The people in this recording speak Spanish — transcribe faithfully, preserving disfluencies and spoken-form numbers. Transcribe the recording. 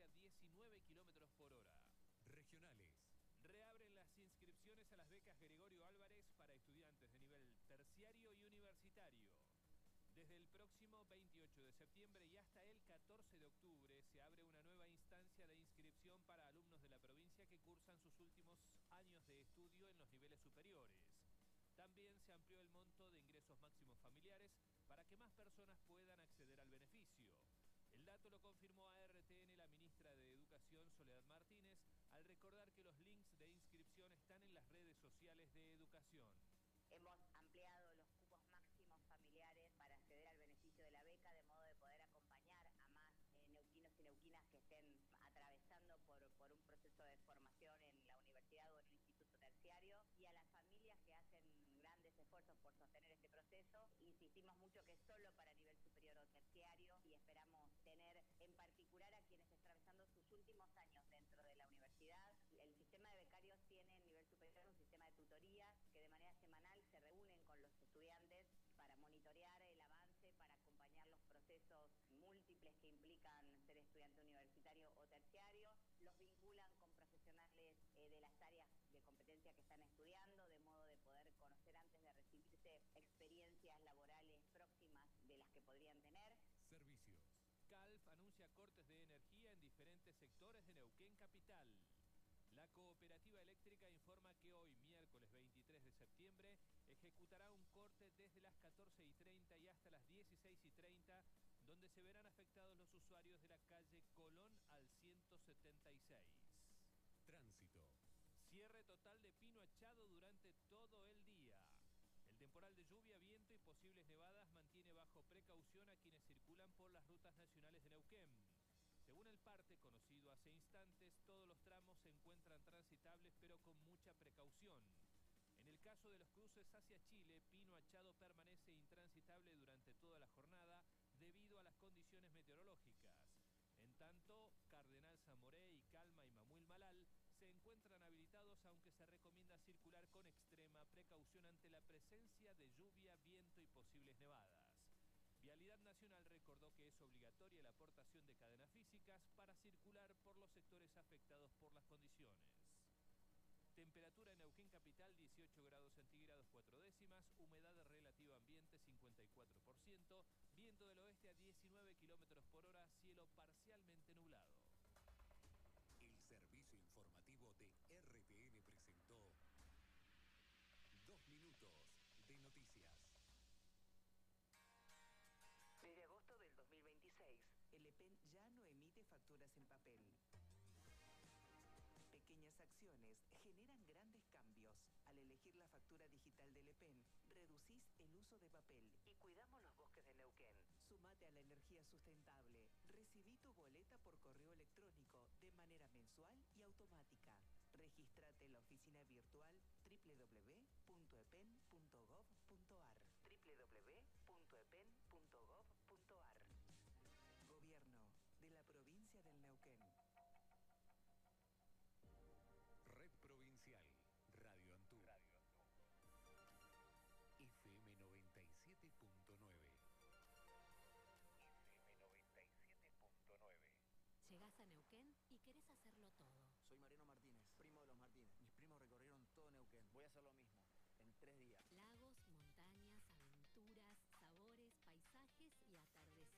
a diecinueve kilómetros por hora. Regionales. Reabren las inscripciones a las becas Gregorio Álvarez para estudiantes de nivel terciario y universitario. Desde el próximo veintiocho de septiembre y hasta el catorce de octubre se abre una nueva instancia de inscripción para alumnos de la provincia que cursan sus últimos años de estudio en los niveles superiores. También se amplió el monto de ingresos máximos familiares para que más personas puedan acceder al beneficio. El dato lo confirmó a R T N la ministra de Educación, Soledad Martínez, al recordar que los links de inscripción están en las redes sociales de Educación. Hemos ampliado los cupos máximos familiares para acceder al beneficio de la beca, de modo de poder acompañar a más eh, neuquinos y neuquinas que estén atravesando por, por un proceso de formación en la universidad o en un instituto terciario, y a las familias que hacen grandes esfuerzos por sostener este proceso. Insistimos mucho que es solo para nivel superior o terciario, y esperamos tener en particular a quienes están atravesando sus últimos años dentro de la universidad. El sistema de becarios tiene en nivel superior un sistema de tutorías que de manera semanal se reúnen con los estudiantes para monitorear el avance, para acompañar los procesos múltiples que implican ser estudiante universitario o terciario, los vinculan con profesionales eh, de las áreas de competencia que están estudiando, de modo de poder conocer antes de recibirse experiencias laborales próximas de las que podrían tener. Servicios. Calf anuncia cortes de energía en diferentes sectores de Neuquén Capital. La cooperativa eléctrica informa que hoy, miércoles veintitrés de septiembre, ejecutará un corte desde las catorce y treinta y hasta las dieciséis y treinta, donde se verán afectados los usuarios de la calle Colón al ciento setenta y seis. Tránsito. Cierre total de Pino Achado durante todo el día. El temporal de lluvia, viento y posibles nevadas mantiene bajo precaución a quienes circulan por las rutas nacionales de Neuquén. Según el parte conocido hace instantes, todos los tramos se encuentran transitables pero con mucha precaución. En el caso de los cruces hacia Chile, Pino Achado permanece intransitable durante toda la jornada debido a las condiciones meteorológicas. En tanto, Cardenal Zamoré y Calma y Mamuil Malal se encuentran habilitados, aunque se recomienda circular con extrema precaución ante la presencia de lluvia, viento y posibles nevadas. Vialidad Nacional recordó que es obligatoria la aportación de cadenas físicas para circular por los sectores afectados por las condiciones. Temperatura en Neuquén Capital dieciocho grados centígrados cuatro décimas, humedad relativa ambiente cincuenta y cuatro por ciento, viento del oeste a diecinueve kilómetros por hora, cielo parcialmente nublado. El servicio informativo de R T N presentó Dos Minutos de Noticias. Desde agosto del dos mil veintiséis, el E P E N ya no emite facturas en papel. Pequeñas acciones generan grandes cambios. Al elegir la factura digital del E P E N, reducís el uso de papel y cuidamos los bosques de Neuquén. Sumate a la energía sustentable. Recibí tu boleta por correo electrónico de manera mensual y automática. Regístrate en la oficina virtual doble u doble u doble u punto e p e n punto gov punto a r doble u doble u doble u punto e p e n punto gov punto a r. Gobierno de la provincia del Neuquén. Red Provincial, Radio Antú. Radio Antú. F M noventa y siete punto nueve. F M noventa y siete punto nueve. Llegás a Neuquén y querés hacerlo todo. Soy Mariano Martínez, primo de los Martínez.